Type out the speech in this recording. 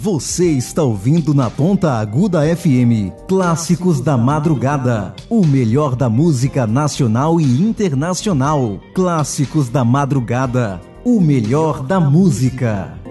Você está ouvindo na Ponta Aguda FM, Clássicos da Madrugada, o melhor da música nacional e internacional. Clássicos da Madrugada, o melhor da música.